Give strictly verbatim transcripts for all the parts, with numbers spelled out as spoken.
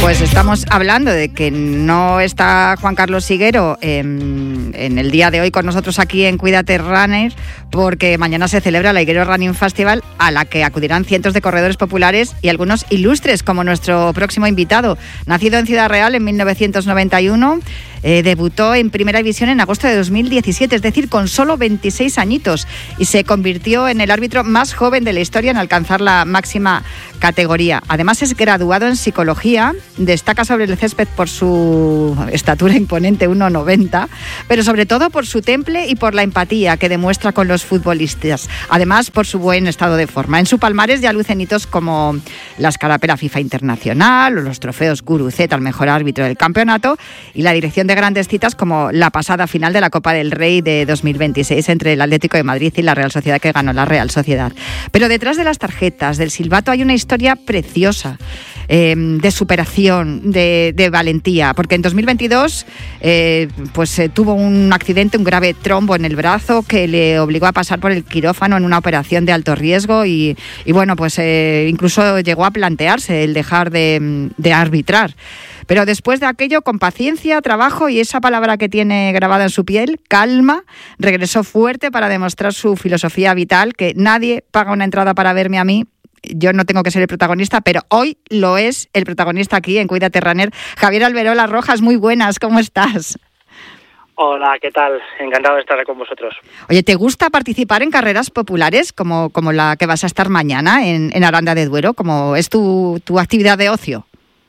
Pues estamos hablando de que no está Juan Carlos Higuero en, en el día de hoy con nosotros aquí en Cuídate Runner, porque mañana se celebra la Higuero Running Festival, a la que acudirán cientos de corredores populares y algunos ilustres, como nuestro próximo invitado. Nacido en Ciudad Real en mil novecientos noventa y uno, eh, debutó en Primera División en agosto de dos mil diecisiete, es decir, con solo veintiséis añitos, y se convirtió en el árbitro más joven de la historia en alcanzar la máxima categoría. Además, es graduado en Psicología, destaca sobre el césped por su estatura imponente, uno noventa, pero sobre todo por su temple y por la empatía que demuestra con los futbolistas. Además, por su buen estado de forma. En su palmarés ya lucen hitos como la escarapela FIFA Internacional o los trofeos Guru Z al mejor árbitro del campeonato, y la dirección de grandes citas como la pasada final de la Copa del Rey de dos mil veintiséis entre el Atlético de Madrid y la Real Sociedad, que ganó la Real Sociedad. Pero detrás de las tarjetas, del silbato, hay una historia preciosa. Eh, de superación, de, de valentía, porque en dos mil veintidós eh, pues eh, tuvo un accidente, un grave trombo en el brazo que le obligó a pasar por el quirófano en una operación de alto riesgo y, y bueno, pues eh, incluso llegó a plantearse el dejar de, de arbitrar. Pero después de aquello, con paciencia, trabajo y esa palabra que tiene grabada en su piel, calma, regresó fuerte para demostrar su filosofía vital, que nadie paga una entrada para verme a mí. Yo no tengo que ser el protagonista, pero hoy lo es el protagonista aquí en Cuídate Runner. Javier Alberola Rojas, muy buenas, ¿cómo estás? Hola, ¿qué tal? Encantado de estar con vosotros. Oye, ¿te gusta participar en carreras populares como, como la que vas a estar mañana en, en Aranda de Duero? ¿Cómo es tu, tu actividad de ocio?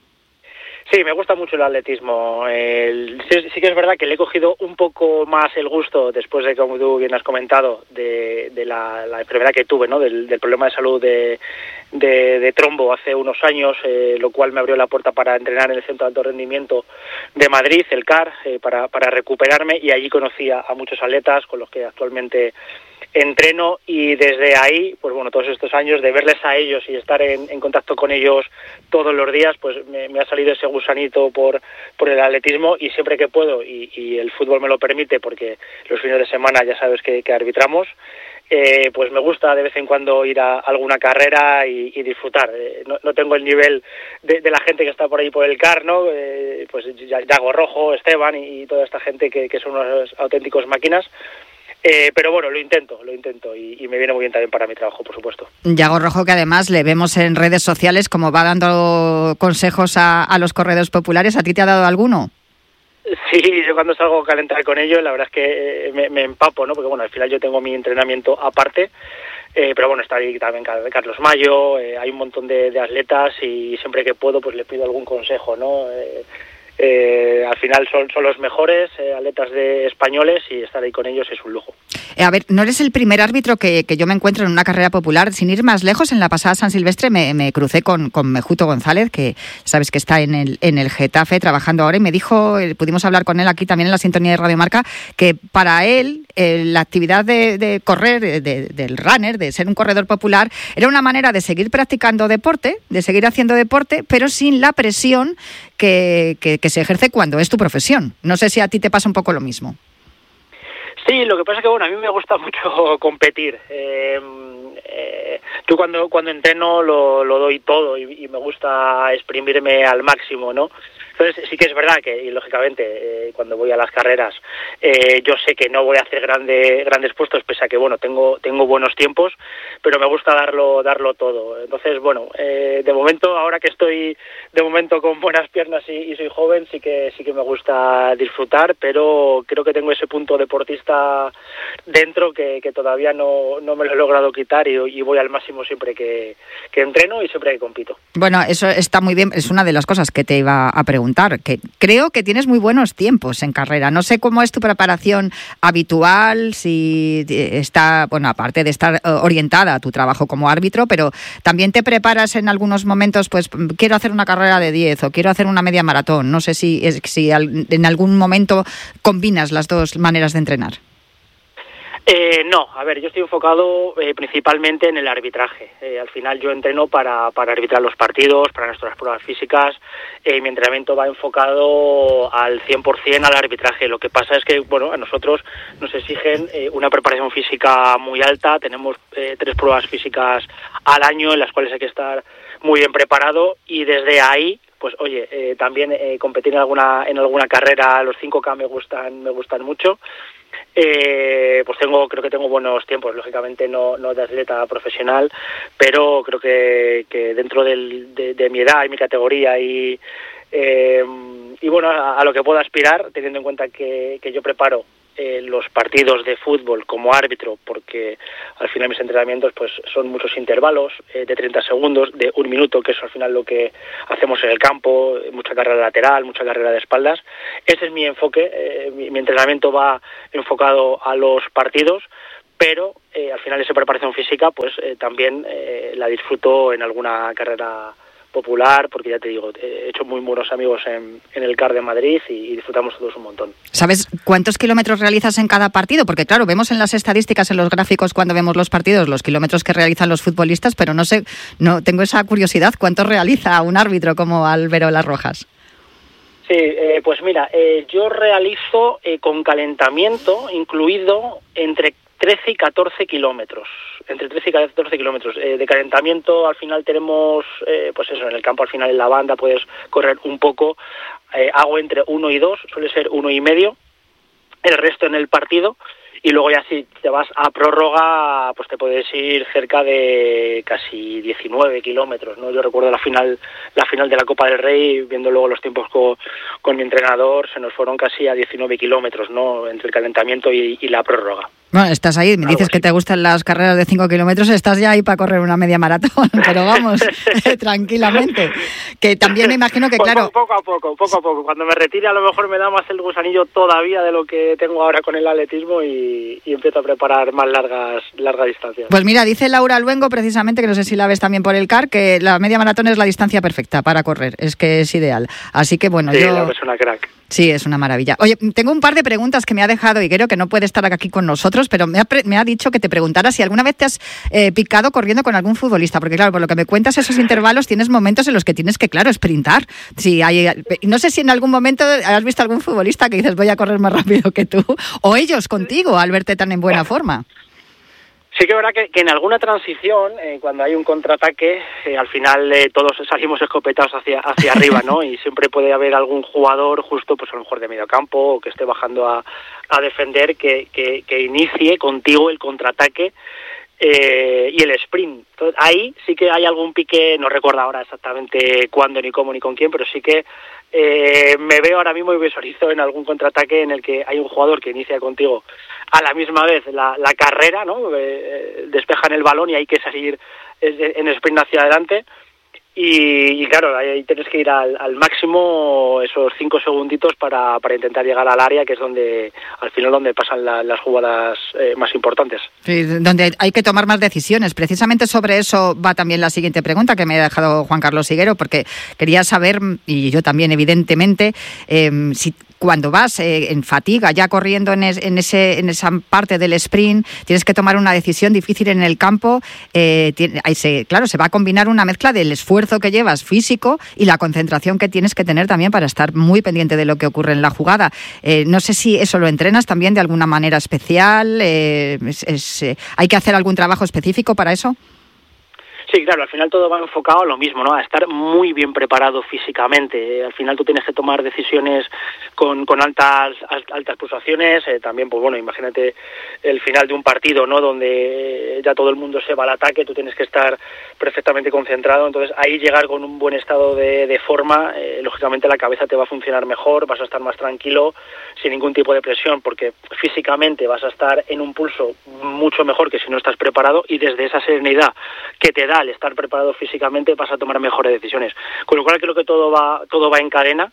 Sí, me gusta mucho el atletismo. El, sí, sí que es verdad que le he cogido un poco más el gusto después de, como tú bien has comentado, de, de la, la enfermedad que tuve, ¿no? Del, del problema de salud de, de, de trombo hace unos años, eh, lo cual me abrió la puerta para entrenar en el Centro de Alto Rendimiento de Madrid, el C A R, eh, para, para recuperarme, y allí conocí a, a muchos atletas con los que actualmente entreno, y desde ahí, pues bueno, todos estos años de verles a ellos y estar en, en contacto con ellos todos los días, pues me, me ha salido ese gusanito por, por el atletismo, y siempre que puedo, y, y el fútbol me lo permite, porque los fines de semana ya sabes que, que arbitramos, eh, pues me gusta de vez en cuando ir a alguna carrera y, y disfrutar. Eh, no, no tengo el nivel de, de la gente que está por ahí por el C A R, ¿no? Eh, pues Yago Rojo, Esteban y, y toda esta gente que, que son unos auténticos máquinas. Eh, pero bueno, lo intento, lo intento y, y me viene muy bien también para mi trabajo, por supuesto. Yago Rojo, que además le vemos en redes sociales como va dando consejos a, a los corredores populares. ¿A ti te ha dado alguno? Sí, yo cuando salgo a calentar con ellos, la verdad es que me, me empapo, ¿no? Porque bueno, al final yo tengo mi entrenamiento aparte, eh, pero bueno, está ahí también Carlos Mayo, eh, hay un montón de, de atletas, y siempre que puedo pues le pido algún consejo, ¿no? Eh, Eh, al final son, son los mejores eh, atletas de españoles, y estar ahí con ellos es un lujo. Eh, a ver, no eres el primer árbitro que, que yo me encuentro en una carrera popular. Sin ir más lejos, en la pasada San Silvestre me, me crucé con, con Mejuto González, que sabes que está en el, en el Getafe trabajando ahora, y me dijo, eh, pudimos hablar con él aquí también en la sintonía de Radio Marca, que para él eh, la actividad de, de correr, de, de, del runner, de ser un corredor popular, era una manera de seguir practicando deporte, de seguir haciendo deporte, pero sin la presión que, que, que se ejerce cuando es tu profesión. No sé si a ti te pasa un poco lo mismo. Sí, lo que pasa es que bueno, a mí me gusta mucho competir. Eh, eh, yo cuando cuando entreno lo, lo doy todo, y, y me gusta exprimirme al máximo, ¿no? Entonces sí que es verdad que, y lógicamente, eh, cuando voy a las carreras, eh, yo sé que no voy a hacer grande, grandes puestos, pese a que, bueno, tengo tengo buenos tiempos, pero me gusta darlo darlo todo. Entonces, bueno, eh, de momento, ahora que estoy de momento con buenas piernas y, y soy joven, sí que sí que me gusta disfrutar, pero creo que tengo ese punto deportista dentro que, que todavía no, no me lo he logrado quitar, y, y voy al máximo siempre que, que entreno y siempre que compito. Bueno, eso está muy bien, es una de las cosas que te iba a preguntar. Que creo que tienes muy buenos tiempos en carrera. No sé cómo es tu preparación habitual, si está, bueno, aparte de estar orientada a tu trabajo como árbitro, pero también te preparas en algunos momentos, pues quiero hacer una carrera de diez o quiero hacer una media maratón. No sé si, si en algún momento combinas las dos maneras de entrenar. Eh, no, a ver, yo estoy enfocado eh, principalmente en el arbitraje. Eh, al final yo entreno para, para arbitrar los partidos, para nuestras pruebas físicas. Eh, mi entrenamiento va enfocado al cien por ciento al arbitraje. Lo que pasa es que, bueno, a nosotros nos exigen eh, una preparación física muy alta. Tenemos eh, tres pruebas físicas al año en las cuales hay que estar muy bien preparado, y desde ahí pues oye, eh, también eh, competir en alguna en alguna carrera, los cinco K me gustan me gustan mucho. Eh, pues tengo creo que tengo buenos tiempos, lógicamente no no de atleta profesional, pero creo que, que dentro del, de, de mi edad y mi categoría y eh, y bueno, a, a lo que puedo aspirar, teniendo en cuenta que, que yo preparo eh, los partidos de fútbol como árbitro, porque al final mis entrenamientos pues son muchos intervalos eh, de treinta segundos, de un minuto, que es al final lo que hacemos en el campo, mucha carrera lateral, mucha carrera de espaldas. Ese es mi enfoque, eh, mi, mi entrenamiento va enfocado a los partidos, pero eh, al final esa preparación física pues eh, también eh, la disfruto en alguna carrera popular, porque ya te digo, he hecho muy buenos amigos en, en el C A R de Madrid y, y disfrutamos todos un montón. ¿Sabes cuántos kilómetros realizas en cada partido? Porque claro, vemos en las estadísticas, en los gráficos cuando vemos los partidos, los kilómetros que realizan los futbolistas, pero no sé, no tengo esa curiosidad, ¿cuántos realiza un árbitro como Álvaro Las Rojas? Sí, eh, pues mira, eh, yo realizo eh, con calentamiento incluido entre trece y catorce kilómetros, entre trece y catorce kilómetros. Eh, de calentamiento al final tenemos, eh, pues eso, en el campo al final en la banda puedes correr un poco, eh, hago entre uno y dos, suele ser uno y medio, el resto en el partido, y luego ya si te vas a prórroga, pues te puedes ir cerca de casi diecinueve kilómetros, ¿no? Yo recuerdo la final la final de la Copa del Rey, viendo luego los tiempos con, con mi entrenador, se nos fueron casi a diecinueve kilómetros, ¿no? Entre el calentamiento y, y la prórroga. Bueno, estás ahí, me dices que te gustan las carreras de cinco kilómetros, estás ya ahí para correr una media maratón, pero vamos, tranquilamente. Que también me imagino que, pues claro... Poco a poco, poco a poco. Cuando me retire a lo mejor me da más el gusanillo todavía de lo que tengo ahora con el atletismo y, y empiezo a preparar más largas largas distancias. Pues mira, dice Laura Luengo, precisamente, que no sé si la ves también por el C A R, que la media maratón es la distancia perfecta para correr, es que es ideal. Así que bueno, sí, yo... Laura es una crack. Sí, es una maravilla. Oye, tengo un par de preguntas que me ha dejado Higuero, que no puede estar aquí con nosotros, pero me ha, pre- me ha dicho que te preguntara si alguna vez te has eh, picado corriendo con algún futbolista, porque claro, por lo que me cuentas, esos intervalos tienes momentos en los que tienes que, claro, sprintar. Si hay, no sé si en algún momento has visto algún futbolista que dices voy a correr más rápido que tú, o ellos contigo al verte tan en buena forma. Sí que es verdad que, que en alguna transición, eh, cuando hay un contraataque, eh, al final eh, todos salimos escopetados hacia hacia arriba, ¿no? Y siempre puede haber algún jugador, justo pues a lo mejor de medio campo, o que esté bajando a, a defender, que, que, que inicie contigo el contraataque eh, y el sprint. Entonces, ahí sí que hay algún pique, no recuerdo ahora exactamente cuándo, ni cómo, ni con quién, pero sí que eh, me veo ahora mismo y visualizo en algún contraataque en el que hay un jugador que inicia contigo a la misma vez la, la carrera, ¿no? Eh, despejan el balón y hay que salir en sprint hacia adelante. Y, y claro, ahí tienes que ir al, al máximo esos cinco segunditos para, para intentar llegar al área, que es donde al final donde pasan la, las jugadas eh, más importantes. Sí, donde hay que tomar más decisiones. Precisamente sobre eso va también la siguiente pregunta que me ha dejado Juan Carlos Higuero, porque quería saber, y yo también evidentemente, eh, si cuando vas eh, en fatiga, ya corriendo en, es, en, ese, en esa parte del sprint, tienes que tomar una decisión difícil en el campo. Eh, tiene, ahí se, claro, se va a combinar una mezcla del esfuerzo que llevas físico y la concentración que tienes que tener también para estar muy pendiente de lo que ocurre en la jugada. Eh, no sé si eso lo entrenas también de alguna manera especial. Eh, es, es, eh, ¿Hay que hacer algún trabajo específico para eso? Sí, claro, al final todo va enfocado a lo mismo, ¿no? A estar muy bien preparado físicamente. Al final tú tienes que tomar decisiones con, con altas altas pulsaciones. Eh, también, pues bueno, imagínate el final de un partido, ¿no? Donde ya todo el mundo se va al ataque, tú tienes que estar perfectamente concentrado. Entonces ahí llegar con un buen estado de, de forma, eh, lógicamente la cabeza te va a funcionar mejor, vas a estar más tranquilo, sin ningún tipo de presión, porque físicamente vas a estar en un pulso mucho mejor que si no estás preparado, y desde esa serenidad que te da al estar preparado físicamente vas a tomar mejores decisiones. Con lo cual creo que todo va todo va en cadena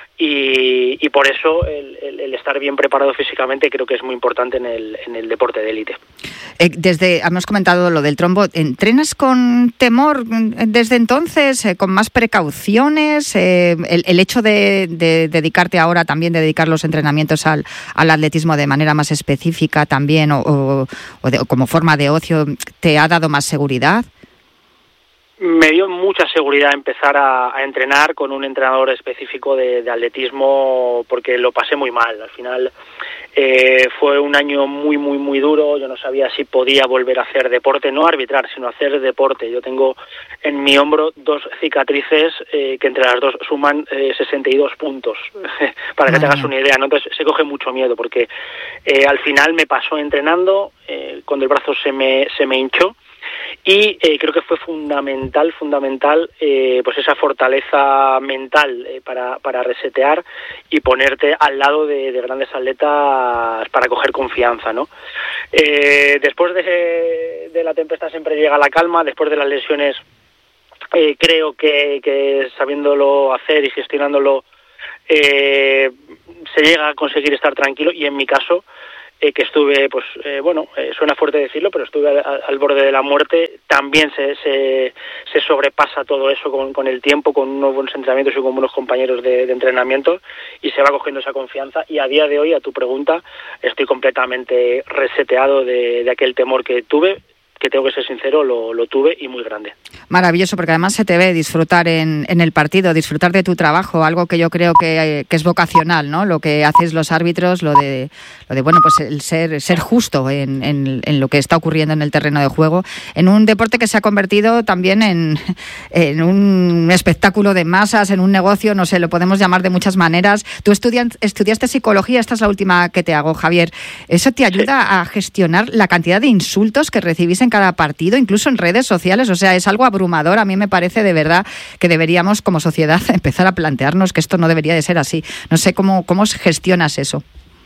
y, y por eso el, el, el estar bien preparado físicamente creo que es muy importante en el, en el deporte de élite. Eh, desde, hemos comentado lo del trombo, ¿entrenas con temor desde entonces, eh, con más precauciones? Eh, el, el hecho de, de dedicarte ahora también, de dedicar los entrenamientos al, al atletismo de manera más específica también o, o, o, de, o como forma de ocio, ¿te ha dado más seguridad? Me dio mucha seguridad empezar a, a entrenar con un entrenador específico de, de atletismo, porque lo pasé muy mal. Al final Eh, fue un año muy, muy, muy duro. Yo no sabía si podía volver a hacer deporte, no arbitrar, sino hacer deporte. Yo tengo en mi hombro dos cicatrices eh, que entre las dos suman eh, sesenta y dos puntos, para que te hagas una idea, ¿no? Entonces se coge mucho miedo, porque eh, al final me pasó entrenando, eh, cuando el brazo se me, se me hinchó, y eh, creo que fue fundamental, fundamental, eh, pues esa fortaleza mental eh, para, para resetear y ponerte al lado de, de grandes atletas para coger confianza, ¿no? Eh, después de, de la tempestad siempre llega la calma. Después de las lesiones, eh, creo que, que sabiéndolo hacer y gestionándolo, eh, se llega a conseguir estar tranquilo, y en mi caso, Eh, que estuve, pues, eh, bueno, eh, suena fuerte decirlo, pero estuve al, al borde de la muerte. También se, se, se sobrepasa todo eso con, con el tiempo, con unos buenos entrenamientos y con buenos compañeros de, de entrenamiento, y se va cogiendo esa confianza. Y a día de hoy, a tu pregunta, estoy completamente reseteado de, de aquel temor que tuve, que tengo que ser sincero, lo, lo tuve, y muy grande. Maravilloso, porque además se te ve disfrutar en, en el partido, disfrutar de tu trabajo, algo que yo creo que, que es vocacional, ¿no? Lo que hacéis los árbitros, lo de, lo de bueno, pues el ser, ser justo en, en, en lo que está ocurriendo en el terreno de juego, en un deporte que se ha convertido también en, en un espectáculo de masas, en un negocio, no sé, lo podemos llamar de muchas maneras. Tú estudian, estudiaste psicología, esta es la última que te hago, Javier. ¿Eso te ayuda sí. a gestionar la cantidad de insultos que recibís en cada partido, incluso en redes sociales? O sea, es algo abrumador. A mí me parece de verdad que deberíamos como sociedad empezar a plantearnos que esto no debería de ser así. No sé cómo, cómo gestionas eso.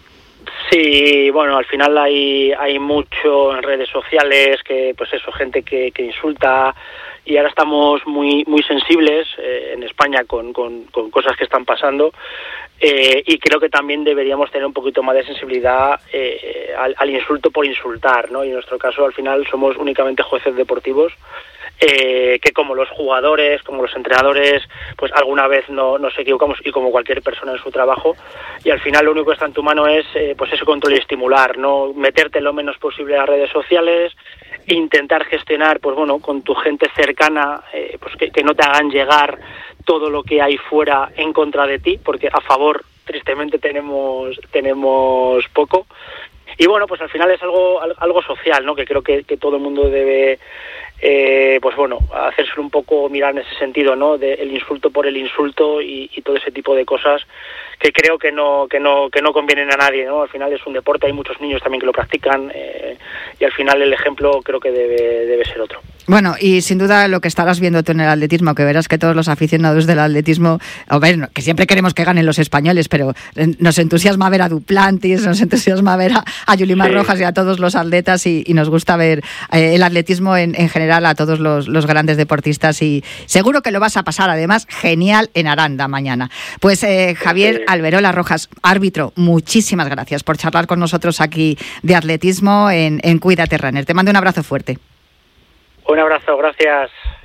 Sí, bueno, al final hay hay mucho en redes sociales, que pues eso, gente que, que insulta, y ahora estamos muy muy sensibles eh, en España con, con, con cosas que están pasando, eh, y creo que también deberíamos tener un poquito más de sensibilidad eh, al, al insulto por insultar, ¿no? Y en nuestro caso, al final, somos únicamente jueces deportivos, eh, que como los jugadores, como los entrenadores, pues alguna vez no nos equivocamos, y como cualquier persona en su trabajo, y al final lo único que está en tu mano es eh, pues ese control y estimular, no meterte lo menos posible en las redes sociales, intentar gestionar, pues bueno, con tu gente cercana, eh, pues que, que no te hagan llegar todo lo que hay fuera en contra de ti, porque a favor tristemente tenemos tenemos poco. Y bueno, pues al final es algo algo social, ¿no? Que creo que, que todo el mundo debe, eh, pues bueno, hacerse un poco mirar en ese sentido, ¿no? De el insulto por el insulto y, y todo ese tipo de cosas que creo que no que no que no convienen a nadie, ¿no? Al final es un deporte, hay muchos niños también que lo practican, eh, y al final el ejemplo creo que debe debe ser otro. Bueno, y sin duda lo que estarás viendo tú en el atletismo, que verás que todos los aficionados del atletismo, a ver, que siempre queremos que ganen los españoles, pero nos entusiasma ver a Duplantis, nos entusiasma ver a, a Yulimar sí. Rojas y a todos los atletas, y, y nos gusta ver eh, el atletismo en, en general, a todos los, los grandes deportistas, y seguro que lo vas a pasar además genial en Aranda mañana. Pues eh, Javier sí. Alberola Rojas, árbitro, muchísimas gracias por charlar con nosotros aquí de atletismo en, en Cuídate Runner. Te mando un abrazo fuerte. Un abrazo, gracias.